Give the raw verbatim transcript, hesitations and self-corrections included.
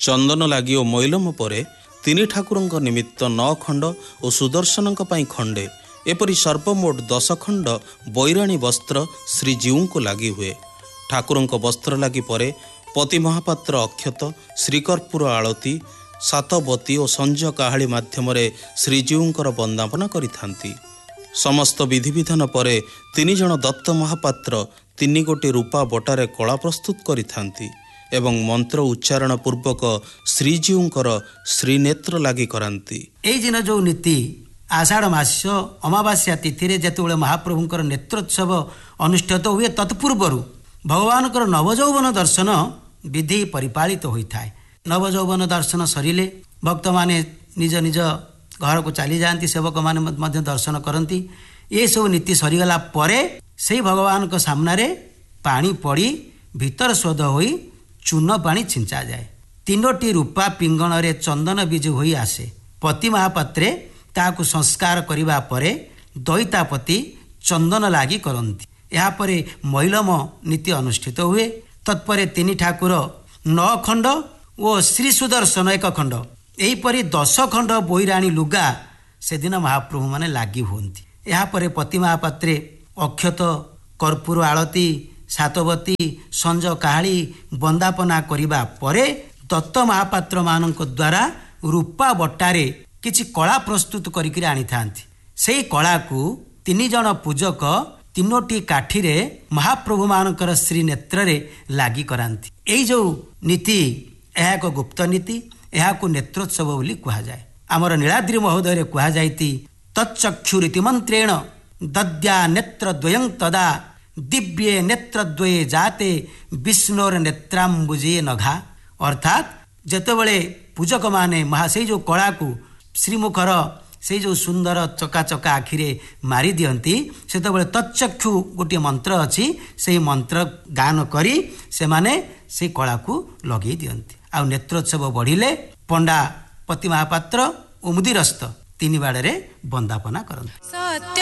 ଚନ୍ଦନ ଲାଗି ଓ ମଇଲମ ପରେ ତିନି ଠାକୁରଙ୍କ ନିମିତ୍ତ ନଅ ଖଣ୍ଡ ଓ ସୁଦର୍ଶନଙ୍କ ପାଇଁ ଖଣ୍ଡେ ଏପରି ସର୍ବମୋଟ ଦଶ ଖଣ୍ଡ ବୈରାଣୀ ବସ୍ତ୍ର ଶ୍ରୀଜୀଉଙ୍କୁ ଲାଗି ହୁଏ। ଠାକୁରଙ୍କ ବସ୍ତ୍ର ଲାଗି ପରେ ପତି ମହାପାତ୍ର ଅକ୍ଷତ, ଶ୍ରୀକର୍ପୂର ଆଳତି, ସାତବତୀ ଓ ସଞ୍ଜ କାହାଳି ମାଧ୍ୟମରେ ଶ୍ରୀଜୀଉଙ୍କର ବନ୍ଦାପନା କରିଥାନ୍ତି। ସମସ୍ତ ବିଧିବିଧାନ ପରେ ତିନି ଜଣ ଦତ୍ତ ମହାପାତ୍ର ତିନି ଗୋଟି ରୂପା ବଟାରେ କଳା ପ୍ରସ୍ତୁତ କରିଥାନ୍ତି ଏବଂ ମନ୍ତ୍ର ଉଚ୍ଚାରଣ ପୂର୍ବକ ଶ୍ରୀଜୀଉଙ୍କର ଶ୍ରୀନେତ୍ର ଲାଗି କରାନ୍ତି। ଏଇ ଦିନ ଯେଉଁ ନୀତି ଆଷାଢ଼ ମାସ ଅମାବାସ୍ୟା ତିଥିରେ ଯେତେବେଳେ ମହାପ୍ରଭୁଙ୍କର ନେତ୍ରୋତ୍ସବ ଅନୁଷ୍ଠିତ ହୁଏ, ତତ୍ପୂର୍ବରୁ ଭଗବାନଙ୍କର ନବଯୌବନ ଦର୍ଶନ ବିଧି ପରିପାଳିତ ହୋଇଥାଏ। ନବଯୌବନ ଦର୍ଶନ ସରିଲେ ଭକ୍ତମାନେ ନିଜ ନିଜ ଘରକୁ ଚାଲିଯାଆନ୍ତି, ସେବକମାନେ ମଧ୍ୟ ଦର୍ଶନ କରନ୍ତି। ଏସବୁ ନୀତି ସରିଗଲା ପରେ ସେଇ ଭଗବାନଙ୍କ ସାମ୍ନାରେ ପାଣି ପଡ଼ି ଭିତର ସ୍ୱଦ ହୋଇ ଚୂନ ପାଣି ଛିଞ୍ଚାଯାଏ। ତିନୋଟି ରୂପା ପିଙ୍ଗଣରେ ଚନ୍ଦନ ବିଜୁ ହୋଇ ଆସେ। ପତି ମହାପାତ୍ରେ ତାହାକୁ ସଂସ୍କାର କରିବା ପରେ ଦଇତାପତି ଚନ୍ଦନ ଲାଗି କରନ୍ତି। ଏହାପରେ ମୈଲମ ନୀତି ଅନୁଷ୍ଠିତ ହୁଏ। ତତ୍ପରେ ତିନି ଠାକୁର ନଅ ଖଣ୍ଡ ଓ ଶ୍ରୀ ସୁଦର୍ଶନ ଏକ ଖଣ୍ଡ, ଏହିପରି ଦଶ ଖଣ୍ଡ ବୈରାଣୀ ଲୁଗା ସେଦିନ ମହାପ୍ରଭୁମାନେ ଲାଗି ହୁଅନ୍ତି। ଏହାପରେ ପତି ମହାପାତ୍ରେ ଅକ୍ଷତ, କର୍ପୂର ଆଳତି, ସାତବତୀ, ସଞ୍ଜ କାହାଳି ବନ୍ଦାପନା କରିବା ପରେ ଦତ୍ତ ମହାପାତ୍ରମାନଙ୍କ ଦ୍ୱାରା ରୂପା ବଟାରେ କିଛି କଳା ପ୍ରସ୍ତୁତ କରିକି ଆଣିଥାନ୍ତି। ସେଇ କଳାକୁ ତିନି ଜଣ ପୂଜକ ତିନୋଟି କାଠିରେ ମହାପ୍ରଭୁମାନଙ୍କର ଶ୍ରୀନେତ୍ରରେ ଲାଗି କରାନ୍ତି। ଏଇ ଯେଉଁ ନୀତି, ଏହା ଏକ ଗୁପ୍ତ ନୀତି, ଏହାକୁ ନେତ୍ରୋତ୍ସବ ବୋଲି କୁହାଯାଏ। ଆମର ନୀଳାଦ୍ରି ମହୋଦୟରେ କୁହାଯାଇଛି, ତଚ୍ଚକ୍ଷୁରିତି ମନ୍ତ୍ରେଣ ଦଦ୍ୟା ନେତ୍ର ଦ୍ୱୟଂ ତଦା ଦିବ୍ୟେ ନେତ୍ରଦ୍ୱୟେ ଜାତେ ବିଷ୍ଣୁର ନେତ୍ରାମ୍ବୁଜେ ନଘା। ଅର୍ଥାତ୍ ଯେତେବେଳେ ପୂଜକମାନେ ମହା ସେଇ ଯେଉଁ କଳାକୁ ଶ୍ରୀମୁଖର ସେଇ ଯେଉଁ ସୁନ୍ଦର ଚକାଚକା ଆଖିରେ ମାରି ଦିଅନ୍ତି, ସେତେବେଳେ ତଚ୍ଚକ୍ଷୁ ଗୋଟିଏ ମନ୍ତ୍ର ଅଛି, ସେହି ମନ୍ତ୍ର ଗାନ କରି ସେମାନେ ସେଇ କଳାକୁ ଲଗେଇ ଦିଅନ୍ତି। ଆଉ ନେତ୍ରୋତ୍ସବ ବଢ଼ିଲେ ପଣ୍ଡା ପତି ମହାପାତ୍ର ଓ ମୁଦିରସ୍ତ ତିନି ବାଡ଼ରେ ବନ୍ଦାପନା କରନ୍ତି।